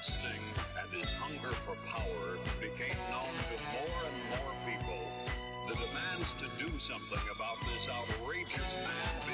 lusting and his hunger for power became known to more and more people, the demands to do something about this outrageous man